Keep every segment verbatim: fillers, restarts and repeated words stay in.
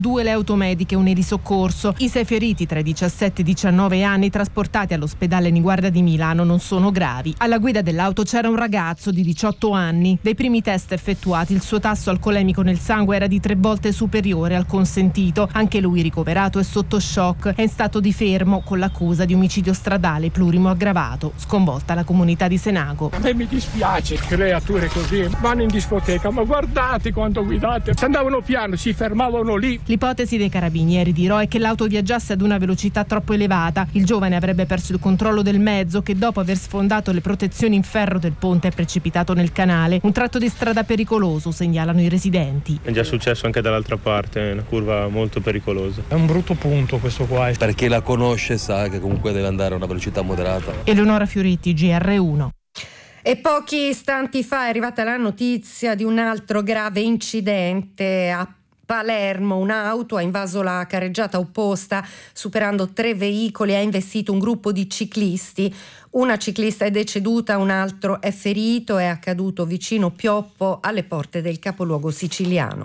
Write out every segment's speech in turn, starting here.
due le automediche e un elisoccorso. I sei feriti tra i diciassette e i diciannove anni trasportati all'ospedale Niguarda di Milano non sono gravi. Alla guida dell'auto c'era un ragazzo di diciotto anni. Dai primi test effettuati il suo tasso alcolemico nel sangue era di tre volte superiore al consentito. Anche lui ricoverato e sotto shock. È in stato di fermo con l'accusa di omicidio stradale plurimo aggravato. Sconvolta la comunità di Senago. A me mi dispiace, creature così vanno in discoteca, ma guardate quando guidate. Se andavano piano si fermavano lì. L'ipotesi dei carabinieri di Ro è che l'auto viaggiasse ad una velocità troppo elevata. Il giovane avrebbe perso il controllo del mezzo che dopo aver sfondato le protezioni in ferro del ponte è precipitato nel canale. Un tratto di strada pericoloso, segnalano i residenti. È già successo anche dall'altra parte, è una curva molto pericolosa. È un brutto punto questo qua. Per chi la conosce sa che comunque deve andare a una velocità moderata. Eleonora Fioritti, G R uno. E pochi istanti fa è arrivata la notizia di un altro grave incidente a Palermo. Un'auto ha invaso la carreggiata opposta, superando tre veicoli e ha investito un gruppo di ciclisti. Una ciclista è deceduta, un altro è ferito. È accaduto vicino Pioppo, alle porte del capoluogo siciliano.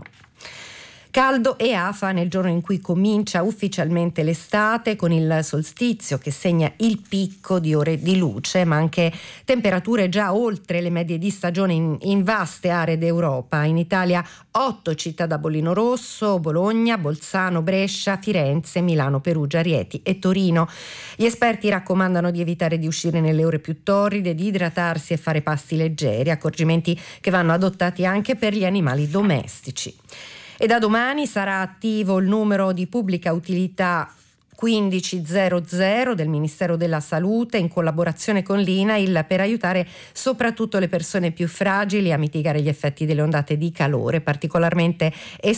Caldo e afa nel giorno in cui comincia ufficialmente l'estate, con il solstizio che segna il picco di ore di luce, ma anche temperature già oltre le medie di stagione in, in vaste aree d'Europa. In Italia otto città da bollino rosso: Bologna, Bolzano, Brescia, Firenze, Milano, Perugia, Rieti e Torino. Gli esperti raccomandano di evitare di uscire nelle ore più torride, di idratarsi e fare pasti leggeri, accorgimenti che vanno adottati anche per gli animali domestici. E da domani sarà attivo il numero di pubblica utilità quindicicento del Ministero della Salute in collaborazione con l'I N A I L per aiutare soprattutto le persone più fragili a mitigare gli effetti delle ondate di calore, particolarmente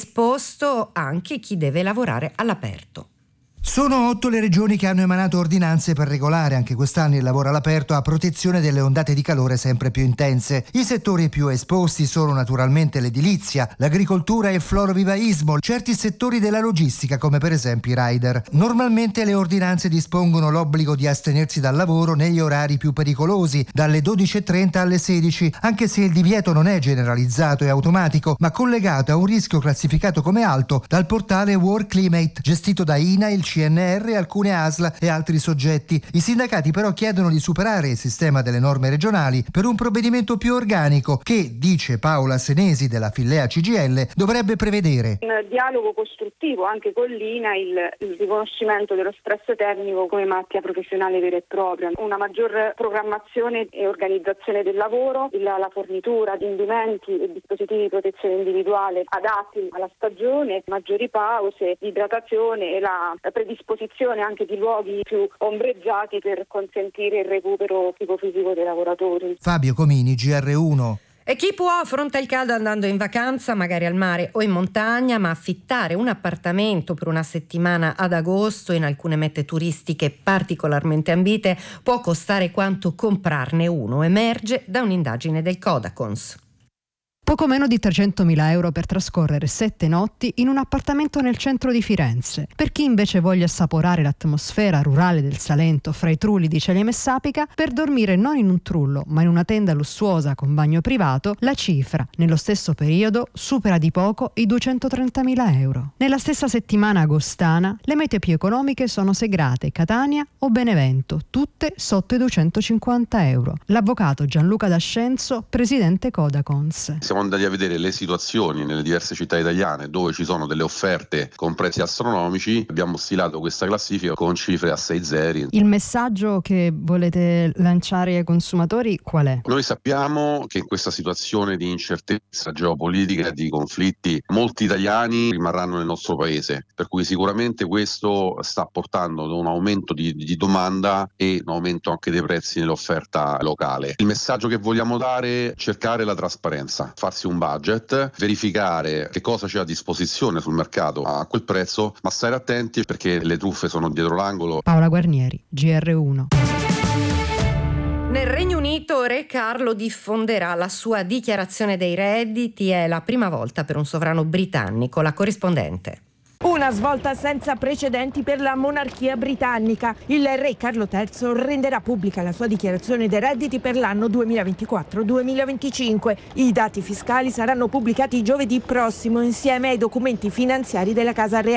esposto anche chi deve lavorare all'aperto. Sono otto le regioni che hanno emanato ordinanze per regolare anche quest'anno il lavoro all'aperto a protezione delle ondate di calore sempre più intense. I settori più esposti sono naturalmente l'edilizia, l'agricoltura e il florovivaismo, certi settori della logistica come per esempio i rider. Normalmente le ordinanze dispongono l'obbligo di astenersi dal lavoro negli orari più pericolosi, dalle dodici e trenta alle sedici, anche se il divieto non è generalizzato e automatico, ma collegato a un rischio classificato come alto dal portale World Climate, gestito da I N A I L, C N R, alcune A S L e altri soggetti. I sindacati però chiedono di superare il sistema delle norme regionali per un provvedimento più organico che, dice Paola Senesi della Fillea C G I L, dovrebbe prevedere un dialogo costruttivo anche con l'I N A I L, il riconoscimento dello stress termico come malattia professionale vera e propria, una maggior programmazione e organizzazione del lavoro, la, la fornitura di indumenti e dispositivi di protezione individuale adatti alla stagione, maggiori pause, idratazione e la predisposizione anche di luoghi più ombreggiati per consentire il recupero psicofisico dei lavoratori. Fabio Comini, G R uno. E chi può affronta il caldo andando in vacanza, magari al mare o in montagna, ma affittare un appartamento per una settimana ad agosto in alcune mete turistiche particolarmente ambite può costare quanto comprarne uno, emerge da un'indagine del Codacons. Poco meno di trecentomila euro per trascorrere sette notti in un appartamento nel centro di Firenze. Per chi invece voglia assaporare l'atmosfera rurale del Salento fra i trulli di Celiame e Sapica, per dormire non in un trullo ma in una tenda lussuosa con bagno privato, la cifra, nello stesso periodo, supera di poco i duecentotrentamila euro. Nella stessa settimana agostana, le mete più economiche sono Segrate, Catania o Benevento, tutte sotto i duecentocinquanta euro. L'avvocato Gianluca D'Ascenzo, presidente Codacons. Siamo andati a vedere le situazioni nelle diverse città italiane dove ci sono delle offerte con prezzi astronomici. Abbiamo stilato questa classifica con cifre a sei zeri. Il messaggio che volete lanciare ai consumatori qual è? Noi sappiamo che in questa situazione di incertezza geopolitica e di conflitti molti italiani rimarranno nel nostro paese, per cui sicuramente questo sta portando ad un aumento di, di domanda e un aumento anche dei prezzi nell'offerta locale. Il messaggio che vogliamo dare è cercare la trasparenza, farsi un budget, verificare che cosa c'è a disposizione sul mercato a quel prezzo, ma stare attenti perché le truffe sono dietro l'angolo. Paola Guarnieri, G R uno. Nel Regno Unito Re Carlo diffonderà la sua dichiarazione dei redditi, è la prima volta per un sovrano britannico. La corrispondente. Una svolta senza precedenti per la monarchia britannica. Il re Carlo terzo renderà pubblica la sua dichiarazione dei redditi per l'anno duemilaventiquattro duemilaventicinque. I dati fiscali saranno pubblicati giovedì prossimo insieme ai documenti finanziari della Casa Reale.